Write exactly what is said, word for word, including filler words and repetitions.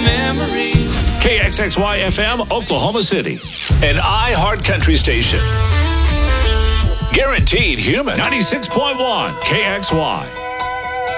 memories. K X X Y F M, Oklahoma City. An iHeart Country station. Guaranteed human. ninety-six point one K X Y.